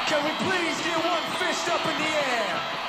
Can we please get one fist up in the air?